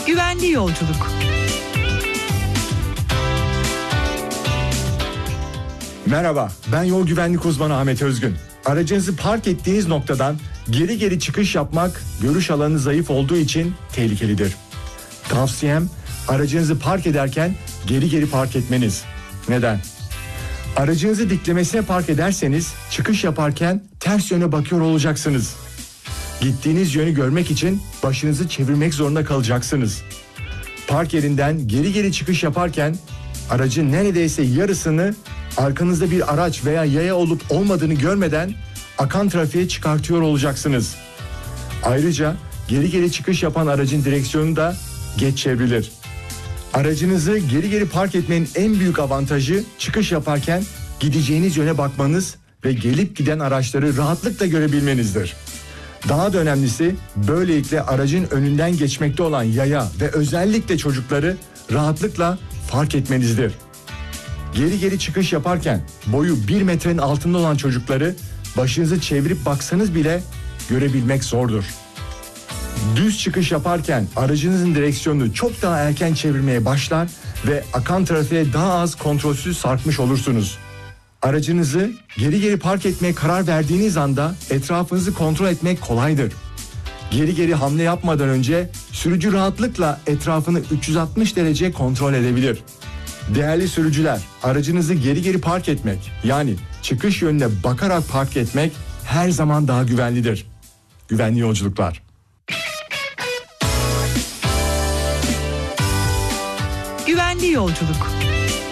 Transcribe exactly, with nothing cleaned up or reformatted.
Güvenli yolculuk. Merhaba, ben yol güvenlik uzmanı Ahmet Özgün. Aracınızı park ettiğiniz noktadan geri geri çıkış yapmak görüş alanı zayıf olduğu için tehlikelidir. Tavsiyem, aracınızı park ederken geri geri park etmeniz. Neden? Aracınızı diklemesine park ederseniz çıkış yaparken ters yöne bakıyor olacaksınız. Gittiğiniz yönü görmek için başınızı çevirmek zorunda kalacaksınız. Park yerinden geri geri çıkış yaparken aracın neredeyse yarısını arkanızda bir araç veya yaya olup olmadığını görmeden akan trafiğe çıkartıyor olacaksınız. Ayrıca geri geri çıkış yapan aracın direksiyonu da geç çevrilir. Aracınızı geri geri park etmenin en büyük avantajı çıkış yaparken gideceğiniz yöne bakmanız ve gelip giden araçları rahatlıkla görebilmenizdir. Daha da önemlisi, böylelikle aracın önünden geçmekte olan yaya ve özellikle çocukları rahatlıkla fark etmenizdir. Geri geri çıkış yaparken boyu bir metrenin altında olan çocukları başınızı çevirip baksanız bile görebilmek zordur. Düz çıkış yaparken aracınızın direksiyonunu çok daha erken çevirmeye başlar ve akan trafiğe daha az kontrolsüz sarkmış olursunuz. Aracınızı geri geri park etmeye karar verdiğiniz anda etrafınızı kontrol etmek kolaydır. Geri geri hamle yapmadan önce sürücü rahatlıkla etrafını üç yüz altmış derece kontrol edebilir. Değerli sürücüler, aracınızı geri geri park etmek, yani çıkış yönüne bakarak park etmek her zaman daha güvenlidir. Güvenli yolculuklar. Güvenli yolculuk.